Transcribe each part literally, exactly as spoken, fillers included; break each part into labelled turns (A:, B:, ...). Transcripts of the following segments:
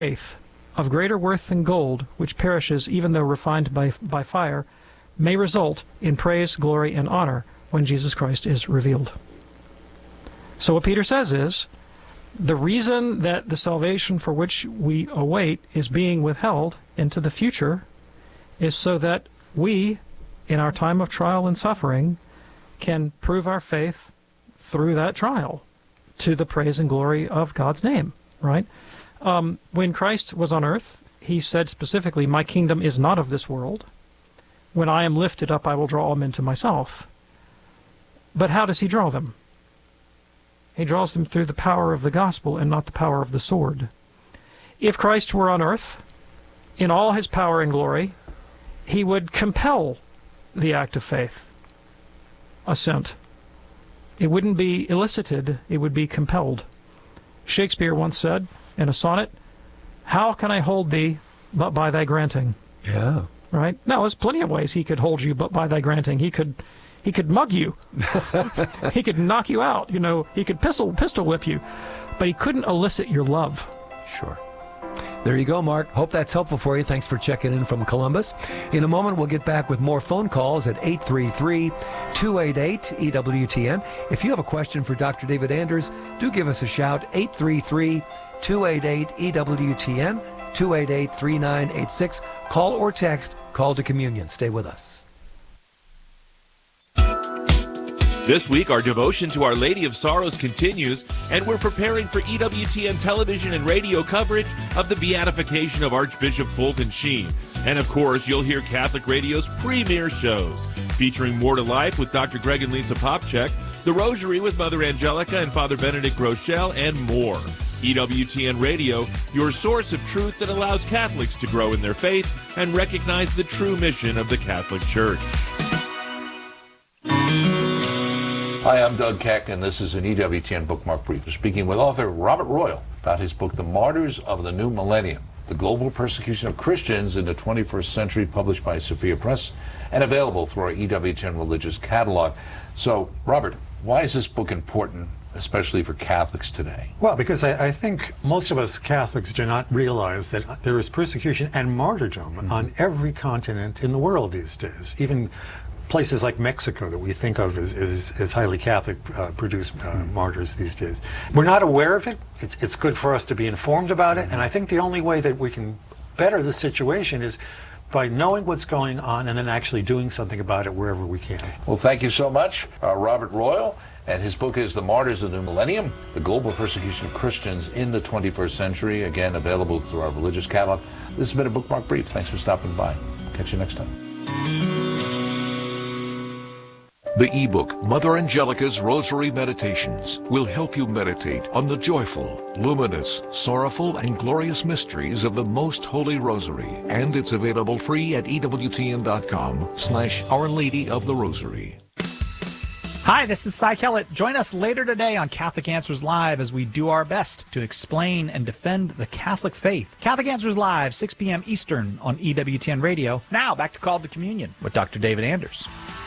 A: faith of greater worth than gold, which perishes even though refined by, by fire, may result in praise, glory, and honor when Jesus Christ is revealed. So what Peter says is, the reason that the salvation for which we await is being withheld into the future is so that we, in our time of trial and suffering, can prove our faith through that trial to the praise and glory of God's name, right? Um, when Christ was on earth, he said specifically, my kingdom is not of this world. When I am lifted up, I will draw them into myself. But how does he draw them? He draws them through the power of the gospel and not the power of the sword. If Christ were on earth, in all his power and glory, he would compel the act of faith, assent. It wouldn't be elicited, it would be compelled. Shakespeare once said in a sonnet, how can I hold thee but by thy granting?
B: Yeah.
A: Right? Now, there's plenty of ways he could hold you but by thy granting. He could he could mug you. He could knock you out. You know, he could pistol pistol whip you. But he couldn't elicit your love.
B: Sure. There you go, Mark. Hope that's helpful for you. Thanks for checking in from Columbus. In a moment, we'll get back with more phone calls at eight three three, two eight eight, E W T N. If you have a question for Doctor David Anders, do give us a shout, eight three three, two eight eight, E W T N, two eight eight, three nine eight six. Call or text, call to communion. Stay with us.
C: This week, our devotion to Our Lady of Sorrows continues, and we're preparing for E W T N television and radio coverage of the beatification of Archbishop Fulton Sheen. And of course, you'll hear Catholic Radio's premier shows, featuring More to Life with Doctor Greg and Lisa Popchak, The Rosary with Mother Angelica and Father Benedict Rochelle, and more. E W T N Radio, your source of truth that allows Catholics to grow in their faith and recognize the true mission of the Catholic Church.
D: Hi, I'm Doug Keck, and this is an E W T N Bookmark Brief. We're speaking with author Robert Royal about his book, The Martyrs of the New Millennium, The Global Persecution of Christians in the twenty-first Century, published by Sophia Press, and available through our E W T N Religious Catalog. So, Robert, why is this book important, especially for Catholics today?
E: Well, because I, I think most of us Catholics do not realize that there is persecution and martyrdom mm-hmm. on every continent in the world these days. Even places like Mexico that we think of as, as, as highly Catholic uh, produce uh, mm. martyrs these days. We're not aware of it. It's, it's good for us to be informed about it, and I think the only way that we can better the situation is by knowing what's going on and then actually doing something about it wherever we can.
D: Well, thank you so much, uh, Robert Royal, and his book is The Martyrs of the New Millennium, The Global Persecution of Christians in the twenty-first Century, again available through our religious catalog. This has been a Bookmark Brief. Thanks for stopping by. Catch you next time.
F: The ebook, Mother Angelica's Rosary Meditations, will help you meditate on the joyful, luminous, sorrowful, and glorious mysteries of the Most Holy Rosary. And it's available free at ewtn.com slash Our Lady of the Rosary.
G: Hi, this is Cy Kellett. Join us later today on Catholic Answers Live as we do our best to explain and defend the Catholic faith. Catholic Answers Live, six p.m. Eastern on E W T N Radio. Now, back to Call to Communion with Doctor David Anders.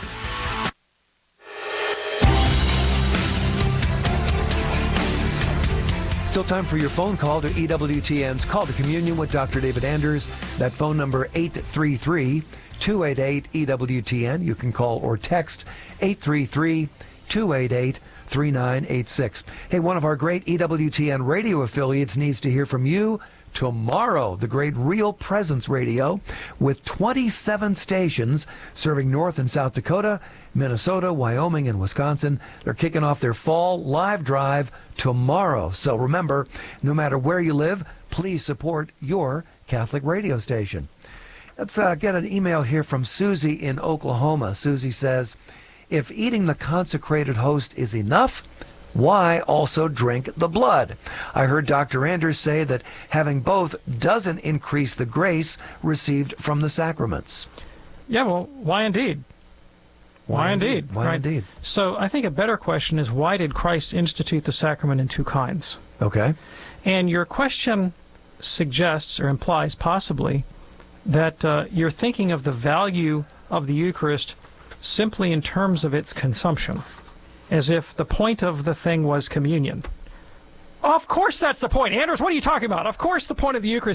B: Still time for your phone call to E W T N's Call to Communion with Doctor David Anders. That phone number, eight three three, two eight eight, E W T N. You can call or text eight three three, two eight eight, three nine eight six. Hey, one of our great E W T N radio affiliates needs to hear from you tomorrow. The great Real Presence Radio with twenty-seven stations serving North and South Dakota, Minnesota, Wyoming, and Wisconsin. They're kicking off their fall live drive tomorrow. So remember, no matter where you live, please support your Catholic radio station. Let's uh, get an email here from Susie in Oklahoma. Susie says, if eating the consecrated host is enough, why also drink the blood? I heard Doctor Anders say that having both doesn't increase the grace received from the sacraments.
A: Yeah, well, why indeed? Why, why indeed? indeed?
B: Why
A: right?
B: indeed?
A: So I think a better question is, why did Christ institute the sacrament in two kinds?
B: Okay.
A: And your question suggests or implies possibly that uh, you're thinking of the value of the Eucharist simply in terms of its consumption, as if the point of the thing was communion. Of course that's the point. Anders, what are you talking about? Of course the point of the Eucharist